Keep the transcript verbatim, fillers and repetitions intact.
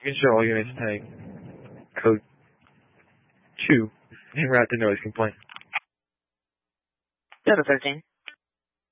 Ensure all units tag code two and route the noise complaint. Delta thirteen.